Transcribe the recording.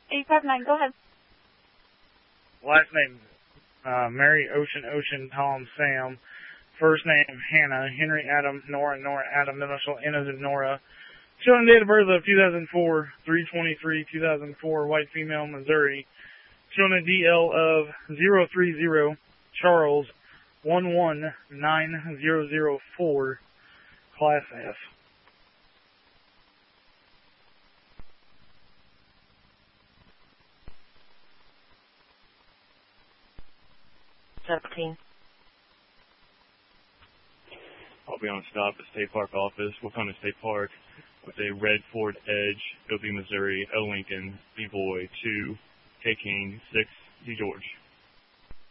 859, go ahead. Last name, Mary, Ocean, Tom, Sam. First name, Hannah, Henry, Adam, Nora, Adam, initial N as in Nora. Showing date of birth of 2004, 3/23/2004, white female, Missouri. Showing a DL of 030 Charles 11904, Class F. I'll be on stop at State Park office, Wakona State Park, with a red Ford Edge, OB Missouri, O Lincoln, B Boy 2, K King 6, D George.